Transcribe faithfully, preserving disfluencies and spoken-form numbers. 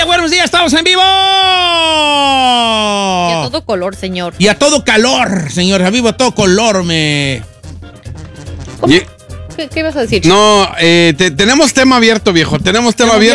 Familia, buenos días, estamos en vivo. Y a todo color, señor. Y a todo calor, señor. A vivo, a todo color, me... ¿Cómo? ¿Qué, ¿Qué ibas a decir? No, eh, te, tenemos tema abierto, viejo. Tenemos tema abierto.